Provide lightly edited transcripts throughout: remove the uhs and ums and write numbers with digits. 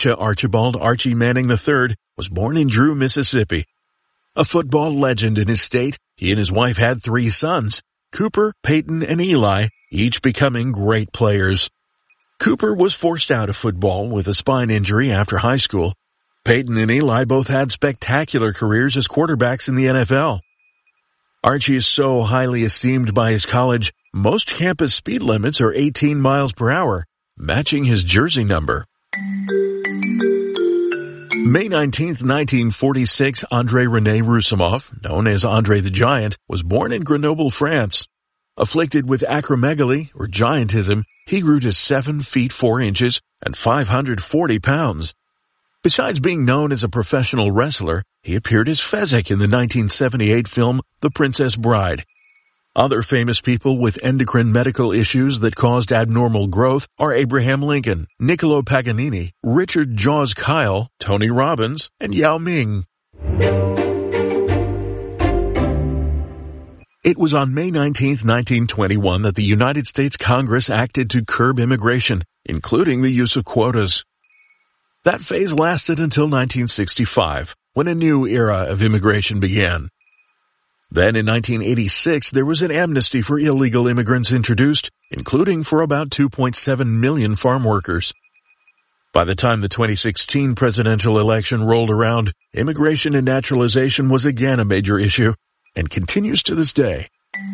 Archibald Archie Manning III was born in Drew, Mississippi. A football legend in his state, he and his wife had 3 sons, Cooper, Peyton, and Eli, each becoming great players. Cooper was forced out of football with a spine injury after high school. Peyton and Eli both had spectacular careers as quarterbacks in the NFL. Archie is so highly esteemed by his college, most campus speed limits are 18 miles per hour, matching his jersey number. May 19, 1946, André-René Roussimoff, known as André the Giant, was born in Grenoble, France. Afflicted with acromegaly, or giantism, he grew to 7 feet 4 inches and 540 pounds. Besides being known as a professional wrestler, he appeared as Fezzik in the 1978 film The Princess Bride. Other famous people with endocrine medical issues that caused abnormal growth are Abraham Lincoln, Niccolo Paganini, Richard Jaws Kyle, Tony Robbins, and Yao Ming. It was on May 19, 1921 that the United States Congress acted to curb immigration, including the use of quotas. That phase lasted until 1965, when a new era of immigration began. Then in 1986, there was an amnesty for illegal immigrants introduced, including for about 2.7 million farm workers. By the time the 2016 presidential election rolled around, immigration and naturalization was again a major issue, and continues to this day.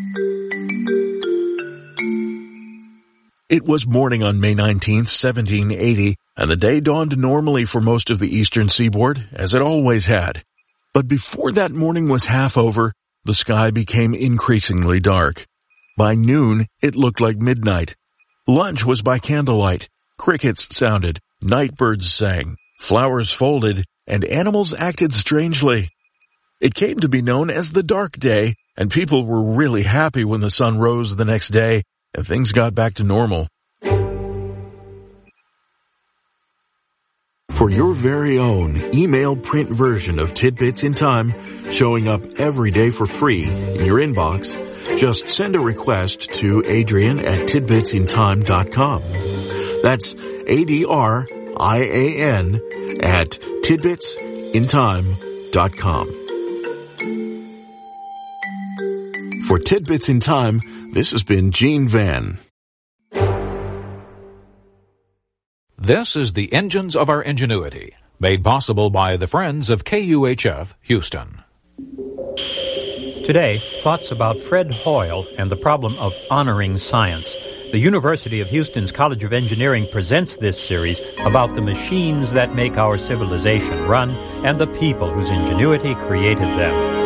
It was morning on May 19, 1780, and the day dawned normally for most of the eastern seaboard, as it always had. But before that morning was half over, the sky became increasingly dark. By noon, it looked like midnight. Lunch was by candlelight. Crickets sounded, night birds sang, flowers folded, and animals acted strangely. It came to be known as the dark day, and people were really happy when the sun rose the next day and things got back to normal. For your very own email print version of Tidbits in Time, showing up every day for free in your inbox, just send a request to Adrian@tidbitsintime.com. That's ADRIAN at tidbitsintime.com. For Tidbits in Time, this has been Gene Van. This is the Engines of Our Ingenuity, made possible by the friends of KUHF Houston. Today, thoughts about Fred Hoyle and the problem of honoring science. The University of Houston's College of Engineering presents this series about the machines that make our civilization run and the people whose ingenuity created them.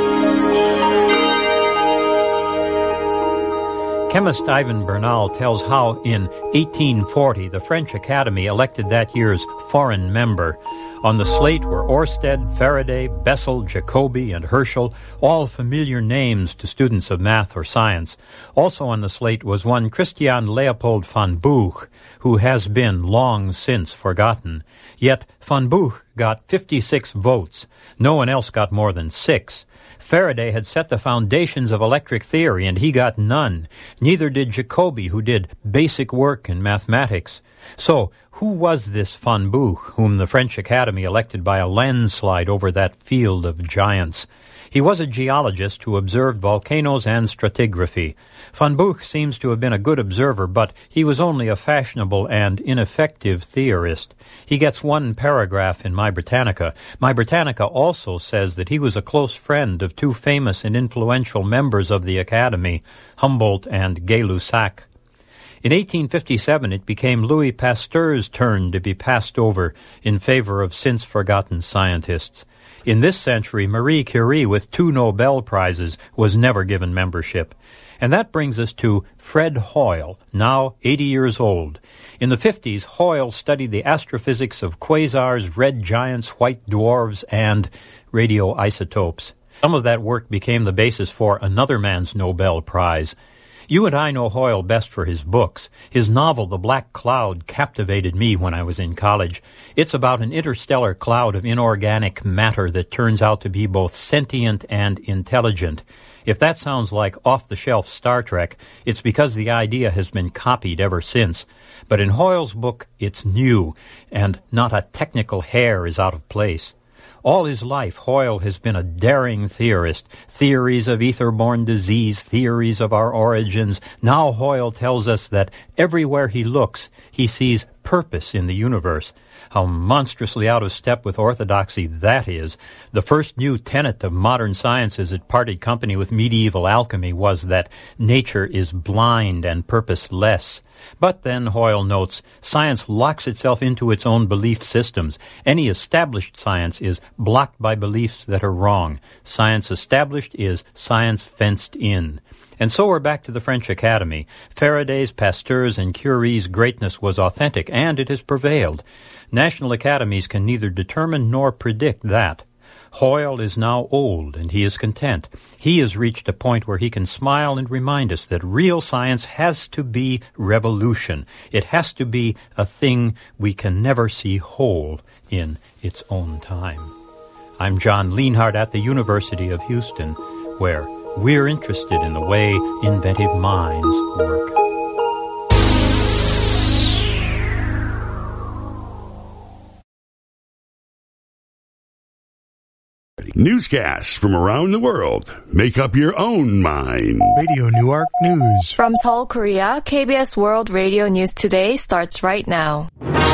Chemist Ivan Bernal tells how in 1840 the French Academy elected that year's foreign member. On the slate were Oersted, Faraday, Bessel, Jacobi, and Herschel, all familiar names to students of math or science. Also on the slate was one Christian Leopold von Buch, who has been long since forgotten. Yet von Buch got 56 votes. No one else got more than 6. Faraday had set the foundations of electric theory, and he got none. Neither did Jacobi, who did basic work in mathematics. So, who was this von Buch, whom the French Academy elected by a landslide over that field of giants? He was a geologist who observed volcanoes and stratigraphy. Von Buch seems to have been a good observer, but he was only a fashionable and ineffective theorist. He gets one paragraph in My Britannica. My Britannica also says that he was a close friend of 2 famous and influential members of the Academy, Humboldt and Gay-Lussac. In 1857, it became Louis Pasteur's turn to be passed over in favor of since-forgotten scientists. In this century, Marie Curie, with 2 Nobel Prizes, was never given membership. And that brings us to Fred Hoyle, now 80 years old. In the 50s, Hoyle studied the astrophysics of quasars, red giants, white dwarfs, and radioisotopes. Some of that work became the basis for another man's Nobel Prize. You and I know Hoyle best for his books. His novel, The Black Cloud, captivated me when I was in college. It's about an interstellar cloud of inorganic matter that turns out to be both sentient and intelligent. If that sounds like off-the-shelf Star Trek, it's because the idea has been copied ever since. But in Hoyle's book, it's new, and not a technical hair is out of place. All his life, Hoyle has been a daring theorist. Theories of ether-borne disease, theories of our origins. Now Hoyle tells us that everywhere he looks, he sees purpose in the universe. How monstrously out of step with orthodoxy that is. The first new tenet of modern sciences that parted company with medieval alchemy was that nature is blind and purposeless. But then, Hoyle notes, science locks itself into its own belief systems. Any established science is blocked by beliefs that are wrong. Science established is science fenced in. And so we're back to the French Academy. Faraday's, Pasteur's, and Curie's greatness was authentic, and it has prevailed. National academies can neither determine nor predict that. Hoyle is now old, and he is content. He has reached a point where he can smile and remind us that real science has to be revolution. It has to be a thing we can never see whole in its own time. I'm John Lienhardt at the University of Houston, where we're interested in the way inventive minds work. Newscasts from around the world. Make up your own mind. Radio Newark News. From Seoul, Korea, KBS World Radio News Today starts right now.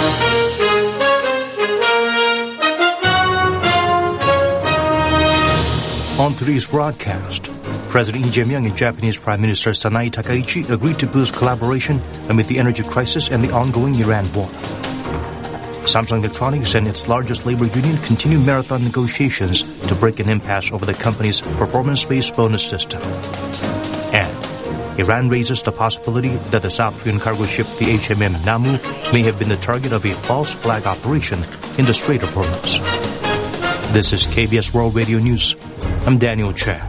On today's broadcast, President Lee Jae-myung and Japanese Prime Minister Sanae Takaichi agreed to boost collaboration amid the energy crisis and the ongoing Iran war. Samsung Electronics and its largest labor union continue marathon negotiations to break an impasse over the company's performance-based bonus system. And Iran raises the possibility that the South Korean cargo ship, the HMM Namu, may have been the target of a false flag operation in the Strait of Hormuz. This is KBS World Radio News. I'm Daniel Che.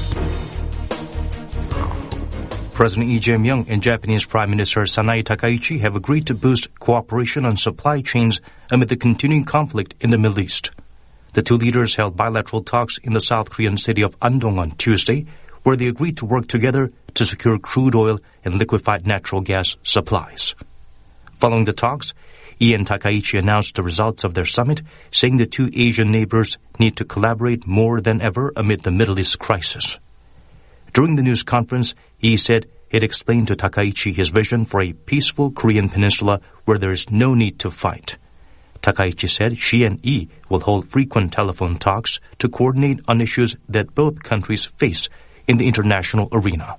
President Lee Jae-myung and Japanese Prime Minister Sanae Takaichi have agreed to boost cooperation on supply chains amid the continuing conflict in the Middle East. The two leaders held bilateral talks in the South Korean city of Andong on Tuesday, where they agreed to work together to secure crude oil and liquefied natural gas supplies. Following the talks, Lee and Takaichi announced the results of their summit, saying the two Asian neighbors need to collaborate more than ever amid the Middle East crisis. During the news conference, Lee said he'd explained to Takaichi his vision for a peaceful Korean peninsula where there is no need to fight. Takaichi said she and Lee will hold frequent telephone talks to coordinate on issues that both countries face in the international arena.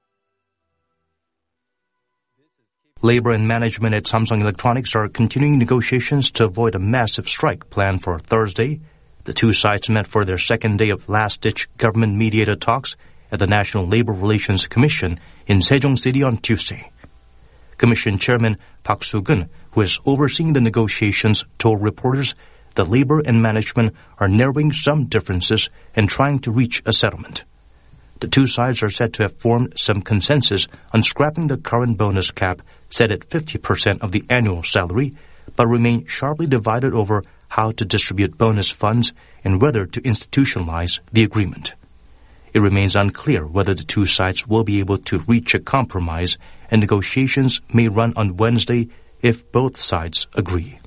Labor and management at Samsung Electronics are continuing negotiations to avoid a massive strike planned for Thursday. The two sides met for their second day of last-ditch government-mediated talks at the National Labor Relations Commission in Sejong City on Tuesday. Commission Chairman Park Soo-geun, who is overseeing the negotiations, told reporters that labor and management are narrowing some differences and trying to reach a settlement. The two sides are said to have formed some consensus on scrapping the current bonus cap set at 50% of the annual salary, but remain sharply divided over how to distribute bonus funds and whether to institutionalize the agreement. It remains unclear whether the two sides will be able to reach a compromise, and negotiations may run on Wednesday if both sides agree.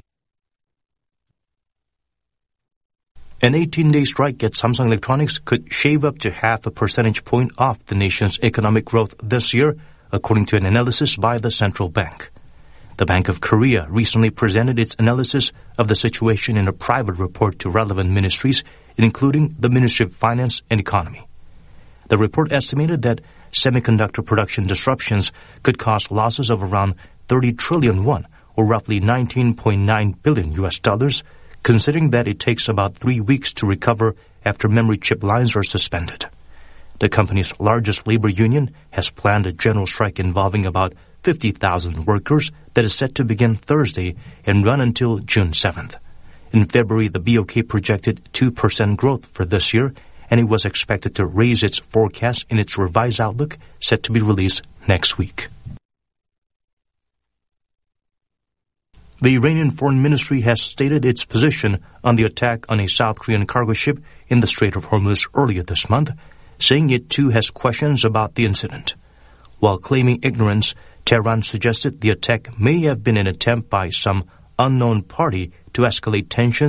An 18-day strike at Samsung Electronics could shave up to 0.5 percentage point off the nation's economic growth this year, according to an analysis by the central bank. The Bank of Korea recently presented its analysis of the situation in a private report to relevant ministries, including the Ministry of Finance and Economy. The report estimated that semiconductor production disruptions could cause losses of around 30 trillion won, or roughly $19.9 billion, considering that it takes about 3 weeks to recover after memory chip lines are suspended. The company's largest labor union has planned a general strike involving about 50,000 workers that is set to begin Thursday and run until June 7th. In February, the BOK projected 2% growth for this year, and it was expected to raise its forecast in its revised outlook set to be released next week. The Iranian Foreign Ministry has stated its position on the attack on a South Korean cargo ship in the Strait of Hormuz earlier this month, saying it too has questions about the incident. While claiming ignorance, Tehran suggested the attack may have been an attempt by some unknown party to escalate tensions